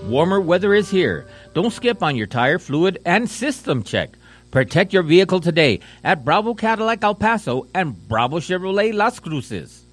Warmer weather is here. Don't skip on your tire, fluid, and system check. Protect your vehicle today at Bravo Cadillac El Paso and Bravo Chevrolet Las Cruces.